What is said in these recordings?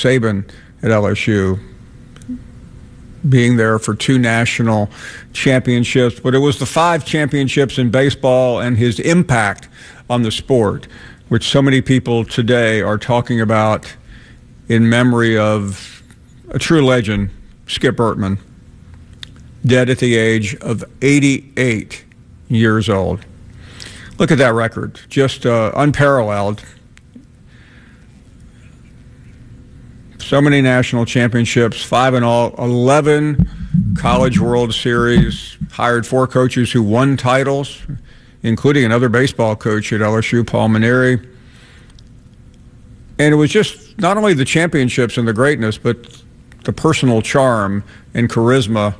Saban at LSU, being there for 2 national championships. But it was the 5 championships in baseball and his impact on the sport, which so many people today are talking about in memory of a true legend, Skip Bertman, dead at the age of 88 years old. Look at that record, just unparalleled. So many national championships, 5 in all, 11 College World Series, hired 4 coaches who won titles, including another baseball coach at LSU, Paul Mainieri. And it was just not only the championships and the greatness, but the personal charm and charisma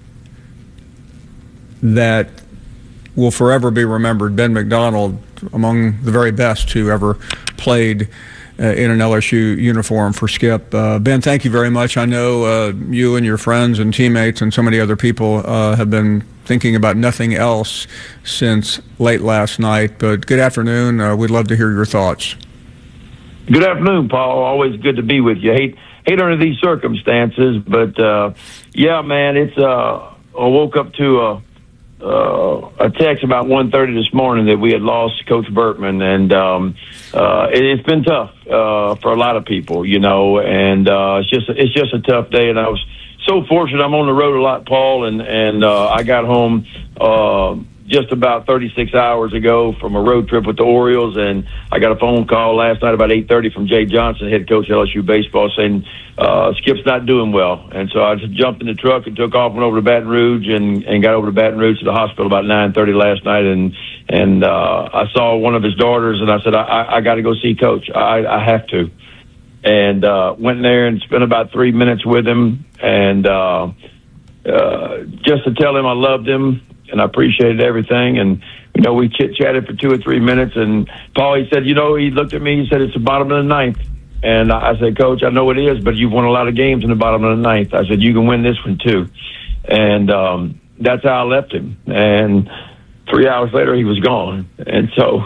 that will forever be remembered. Ben McDonald, among the very best who ever played in an LSU uniform for Skip. Ben, thank you very much. I know you and your friends and teammates and so many other people have been thinking about nothing else since late last night. But good afternoon. We'd love to hear your thoughts. Good afternoon, Paul. Always good to be with you. Hate under these circumstances, but yeah, man, it's I woke up to a text about 1:30 this morning that we had lost Coach Bertman, and it's been tough for a lot of people, and it's just a tough day. And I was so fortunate. I'm on the road a lot, Paul, and I got home just about 36 hours ago from a road trip with the Orioles, and I got a phone call last night about 8:30 from Jay Johnson, head coach of LSU baseball, saying Skip's not doing well. And so I just jumped in the truck and took off, went over to Baton Rouge, and got over to Baton Rouge to the hospital about 9:30 last night, and I saw one of his daughters, and I said, I got to go see Coach. I have to. And went in there and spent about 3 minutes with him, and just to tell him I loved him and I appreciated everything. And, we chit-chatted for 2 or 3 minutes. And Paul, he said, he looked at me, he said, it's the bottom of the ninth. And I said, Coach, I know it is, but you've won a lot of games in the bottom of the ninth. I said, you can win this one too. And that's how I left him. And 3 hours later, he was gone. And so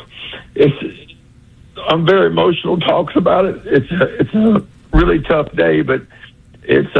I'm very emotional talking about it. It's a really tough day, but it's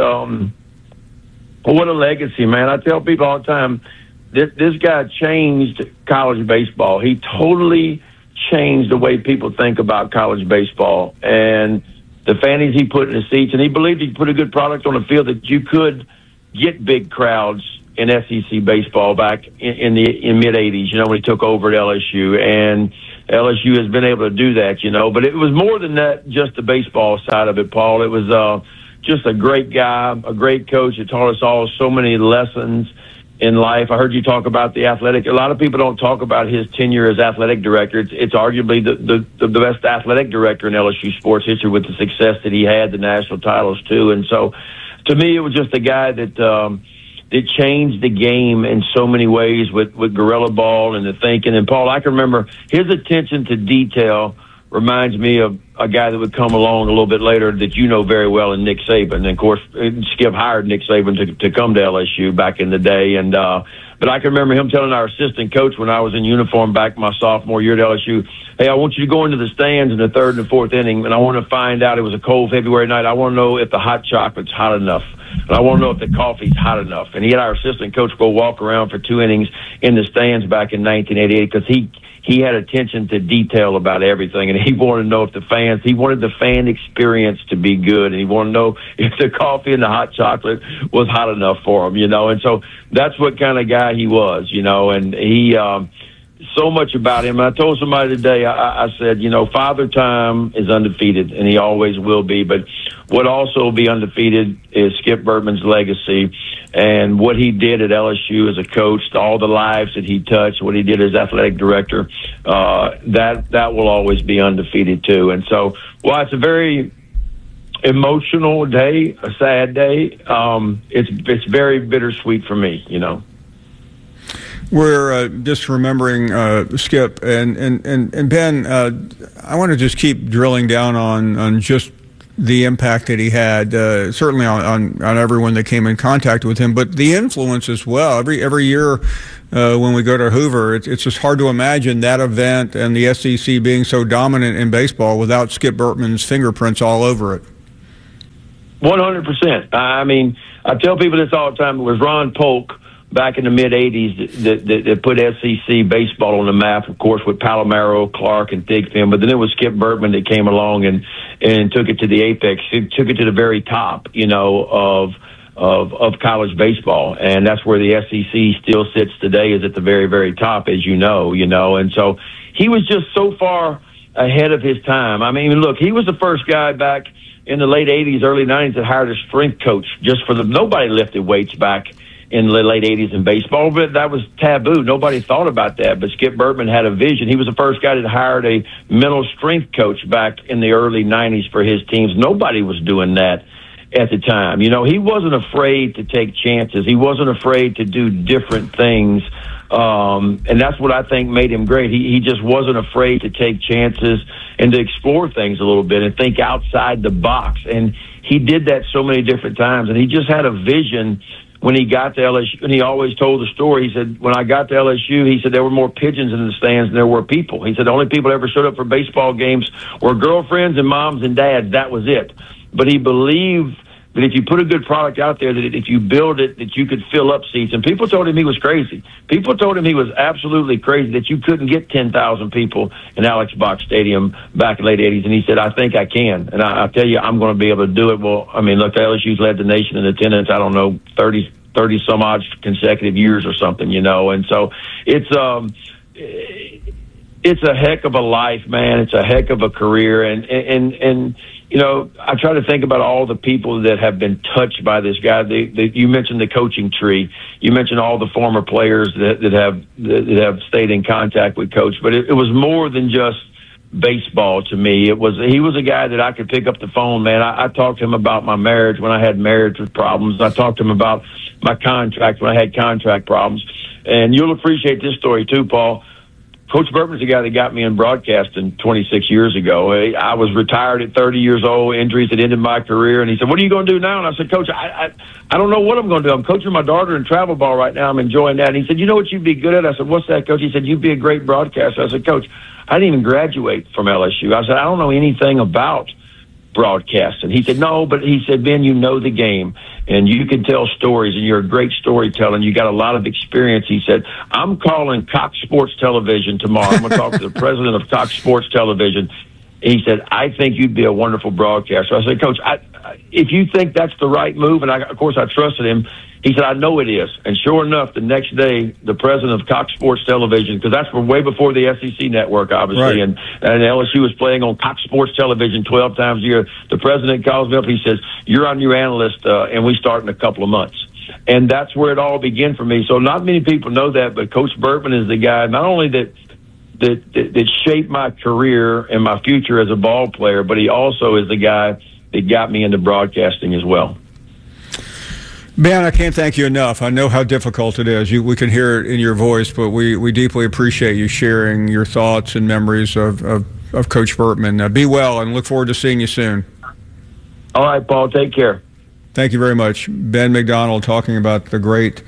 what a legacy, man. I tell people all the time, this guy changed college baseball. He totally changed the way people think about college baseball and the fannies he put in the seats. And he believed he put a good product on the field that you could get big crowds in SEC baseball back in mid-'80s, when he took over at LSU. And LSU has been able to do that, But it was more than that, just the baseball side of it, Paul. It was just a great guy, a great coach that taught us all so many lessons in life. I heard you talk about the athletic. A lot of people don't talk about his tenure as athletic director. It's arguably the best athletic director in LSU sports history with the success that he had, the national titles too. And so to me, it was just a guy that changed the game in so many ways with gorilla ball and the thinking. And Paul, I can remember his attention to detail reminds me of a guy that would come along a little bit later that very well, in Nick Saban. And of course, Skip hired Nick Saban to come to LSU back in the day. And but I can remember him telling our assistant coach when I was in uniform back my sophomore year at LSU, hey, I want you to go into the stands in the 3rd and 4th inning, and I want to find out, it was a cold February night, I want to know if the hot chocolate's hot enough. And I want to know if the coffee's hot enough. And he had our assistant coach go walk around for 2 innings in the stands back in 1988 because he had attention to detail about everything, and he wanted to know if he wanted the fan experience to be good, and he wanted to know if the coffee and the hot chocolate was hot enough for him, and so that's what kind of guy he was, and he, so much about him. I told somebody today, I said, Father Time is undefeated, and he always will be, but what also will be undefeated is Skip Bertman's legacy and what he did at LSU as a coach, all the lives that he touched, what he did as athletic director, that will always be undefeated too. And so, while it's a very emotional day, a sad day, it's very bittersweet for me, We're just remembering Skip and Ben. I want to just keep drilling down on just the impact that he had, certainly on everyone that came in contact with him, but the influence as well. Every year when we go to Hoover, it's just hard to imagine that event and the SEC being so dominant in baseball without Skip Bertman's fingerprints all over it. 100%. I mean, I tell people this all the time. It was Ron Polk back in the mid-'80s that put SEC baseball on the map, of course, with Palomero, Clark, and Thigpen. But then it was Skip Bertman that came along and took it to the apex. He took it to the very top, of college baseball. And that's where the SEC still sits today, is at the very, very top, as you know. And so he was just so far ahead of his time. I mean, look, he was the first guy back in the late 80s, early 90s that hired a strength coach just for nobody lifted weights back in the late 80s in baseball, but that was taboo. Nobody thought about that, but Skip Bertman had a vision. He was the first guy that hired a mental strength coach back in the early 90s for his teams. Nobody was doing that at the time. He wasn't afraid to take chances. He wasn't afraid to do different things. And that's what I think made him great. He just wasn't afraid to take chances and to explore things a little bit and think outside the box. And he did that so many different times. And he just had a vision when he got to LSU. And he always told the story. He said, when I got to LSU, he said there were more pigeons in the stands than there were people. He said the only people that ever showed up for baseball games were girlfriends and moms and dads. That was it. But he believed that if you put a good product out there, that if you build it, that you could fill up seats. And people told him he was crazy. People told him he was absolutely crazy, that you couldn't get 10,000 people in Alex Box Stadium back in the late 80s. And he said, I think I can. And I tell you, I'm going to be able to do it. Well, I mean, look, LSU's led the nation in attendance, I don't know, 30 some odd consecutive years or something, And so it's a heck of a life, man. It's a heck of a career. And I try to think about all the people that have been touched by this guy. You mentioned the coaching tree. You mentioned all the former players that have stayed in contact with Coach. But it was more than just baseball to me. He was a guy that I could pick up the phone, man. I talked to him about my marriage when I had marriage problems. I talked to him about my contract when I had contract problems. And you'll appreciate this story too, Paul. Coach Bertman's the guy that got me in broadcasting 26 years ago. I was retired at 30 years old, injuries had ended my career, and he said, what are you going to do now? And I said, Coach, I don't know what I'm going to do. I'm coaching my daughter in travel ball right now. I'm enjoying that. And he said, you know what you'd be good at? I said, what's that, Coach? He said, you'd be a great broadcaster. I said, Coach, I didn't even graduate from LSU. I said, I don't know anything about broadcasting. He said, no, but he said, Ben, you know the game and you can tell stories and you're a great storyteller and you got a lot of experience. He said, I'm calling Cox Sports Television tomorrow. I'm going to talk to the president of Cox Sports Television. He said, I think you'd be a wonderful broadcaster. I said, Coach, if you think that's the right move, and of course I trusted him, he said, I know it is. And sure enough, the next day, the president of Cox Sports Television, because that's way before the SEC network, obviously, right. and LSU was playing on Cox Sports Television 12 times a year. The president calls me up. He says, you're our new analyst, and we start in a couple of months. And that's where it all began for me. So not many people know that, but Coach Bertman is the guy, not only that shaped my career and my future as a ball player, but he also is the guy that got me into broadcasting as well. Ben, I can't thank you enough. I know how difficult it is. We can hear it in your voice, but we deeply appreciate you sharing your thoughts and memories of Coach Bertman. Be well and look forward to seeing you soon. All right, Paul. Take care. Thank you very much. Ben McDonald talking about the great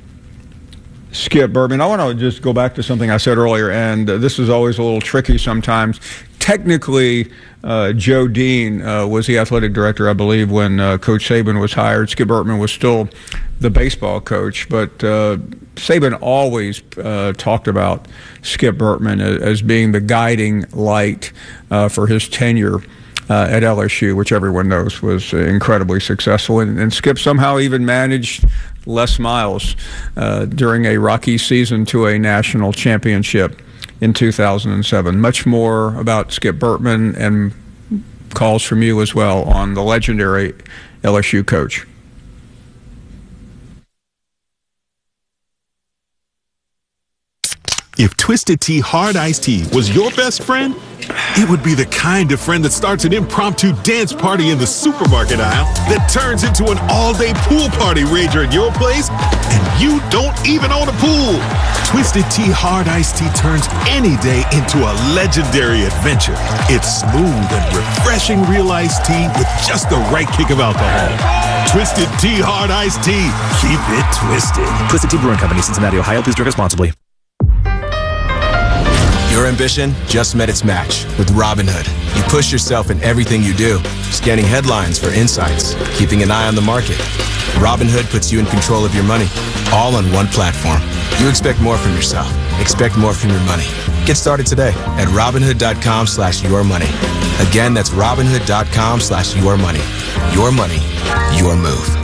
Skip Bertman. I want to just go back to something I said earlier, and this is always a little tricky sometimes. Technically, Joe Dean was the athletic director, I believe, when Coach Saban was hired. Skip Bertman was still the baseball coach, but Saban always talked about Skip Bertman as being the guiding light for his tenure at LSU, which everyone knows was incredibly successful. And Skip somehow even managed Les Miles during a Rocky season to a national championship in 2007. Much more about Skip Bertman and calls from you as well on the legendary LSU coach. If Twisted Tea Hard Iced Tea was your best friend, it would be the kind of friend that starts an impromptu dance party in the supermarket aisle that turns into an all-day pool party rager at your place, and you don't even own a pool. Twisted Tea Hard Iced Tea turns any day into a legendary adventure. It's smooth and refreshing real iced tea with just the right kick of alcohol. Twisted Tea Hard Iced Tea. Keep it twisted. Twisted Tea Brewing Company, Cincinnati, Ohio. Please drink responsibly. Your ambition just met its match with Robinhood. You push yourself in everything you do, scanning headlines for insights, keeping an eye on the market. Robinhood puts you in control of your money, all on one platform. You expect more from yourself. Expect more from your money. Get started today at Robinhood.com/yourmoney. Again, that's Robinhood.com/yourmoney. Your money, your move.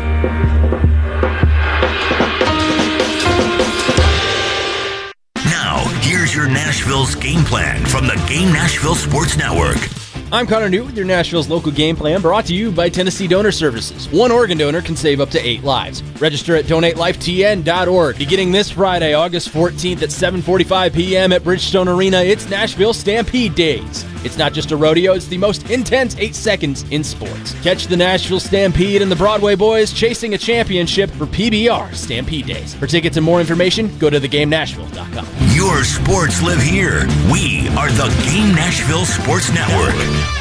Now, here's your Nashville's game plan from the Game Nashville Sports Network. I'm Connor Newt with your Nashville's local game plan, brought to you by Tennessee Donor Services. One organ donor can save up to 8 lives. Register at donatelifetn.org. Beginning this Friday, August 14th at 7:45 p.m. at Bridgestone Arena, it's Nashville Stampede Days. It's not just a rodeo, it's the most intense 8 seconds in sports. Catch the Nashville Stampede and the Broadway Boys chasing a championship for PBR Stampede Days. For tickets and more information, go to theGameNashville.com. Your sports live here. We are the Game Nashville Sports Network.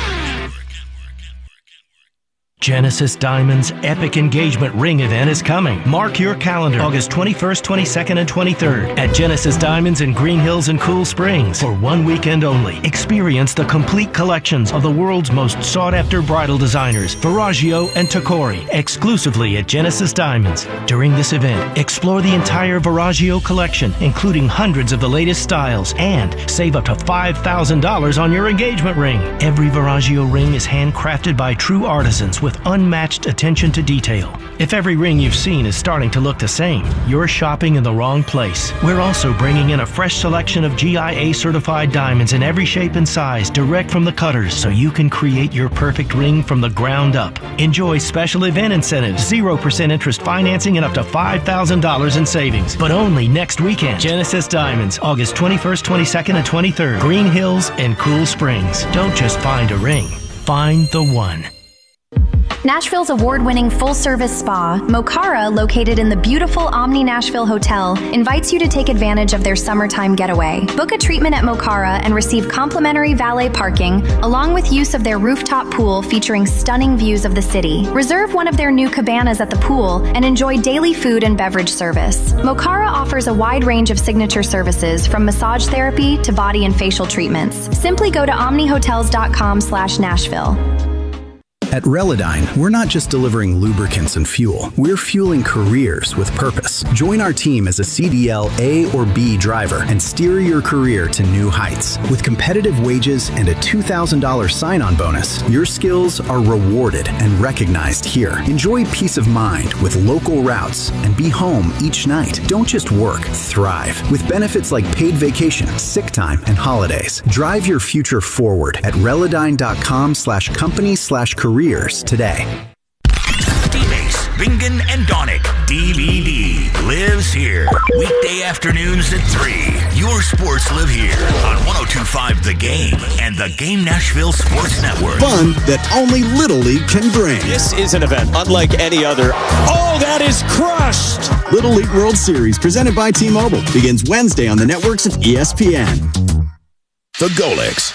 Genesis Diamonds' epic engagement ring event is coming. Mark your calendar, August 21st, 22nd, and 23rd at Genesis Diamonds in Green Hills and Cool Springs for 1 weekend only. Experience the complete collections of the world's most sought-after bridal designers, Verragio and Tacori, exclusively at Genesis Diamonds. During this event, explore the entire Verragio collection, including hundreds of the latest styles, and save up to $5,000 on your engagement ring. Every Verragio ring is handcrafted by true artisans with unmatched attention to detail. If every ring you've seen is starting to look the same, you're shopping in the wrong place. We're also bringing in a fresh selection of GIA certified diamonds in every shape and size direct from the cutters, so you can create your perfect ring from the ground up. Enjoy special event incentives, 0% interest financing, and up to $5,000 in savings. But only next weekend. Genesis Diamonds, August 21st, 22nd, and 23rd. Green Hills and Cool Springs. Don't just find a ring. Find the one. Nashville's award-winning full-service spa, Mokara, located in the beautiful Omni Nashville Hotel, invites you to take advantage of their summertime getaway. Book a treatment at Mokara and receive complimentary valet parking, along with use of their rooftop pool featuring stunning views of the city. Reserve one of their new cabanas at the pool and enjoy daily food and beverage service. Mokara offers a wide range of signature services, from massage therapy to body and facial treatments. Simply go to omnihotels.com/Nashville. At Relodyne, we're not just delivering lubricants and fuel. We're fueling careers with purpose. Join our team as a CDL A or B driver and steer your career to new heights. With competitive wages and a $2,000 sign-on bonus, your skills are rewarded and recognized here. Enjoy peace of mind with local routes and be home each night. Don't just work, thrive. With benefits like paid vacation, sick time, and holidays. Drive your future forward at Relodyne.com/company/careers today. D-Base, Bingen, and Donick. DVD lives here. Weekday afternoons at 3. Your sports live here on 102.5 The Game and the Game Nashville Sports Network. Fun that only Little League can bring. This is an event unlike any other. Oh, that is crushed! Little League World Series, presented by T-Mobile, begins Wednesday on the networks of ESPN. The Golix.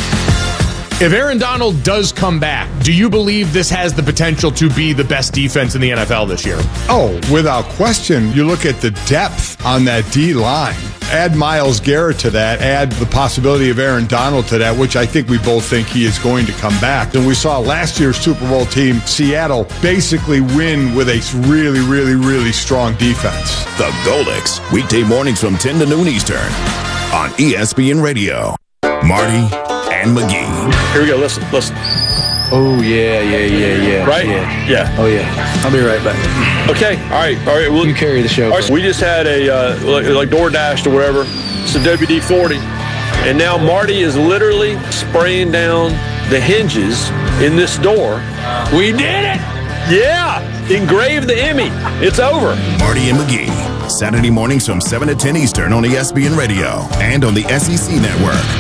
If Aaron Donald does come back, do you believe this has the potential to be the best defense in the NFL this year? Oh, without question. You look at the depth on that D-line. Add Myles Garrett to that. Add the possibility of Aaron Donald to that, which I think we both think he is going to come back. And we saw last year's Super Bowl team, Seattle, basically win with a really, really, really strong defense. The Golix. Weekday mornings from 10 to noon Eastern on ESPN Radio. Marty and McGee. Here we go. Listen. Oh, yeah. Right? Yeah. Oh, yeah. I'll be right back. Okay. All right. You carry the show. All right, we just had a, like DoorDash or whatever. It's a WD-40. And now Marty is literally spraying down the hinges in this door. We did it! Yeah! Engraved the Emmy. It's over. Marty and McGee. Saturday mornings from 7 to 10 Eastern on ESPN Radio and on the SEC Network.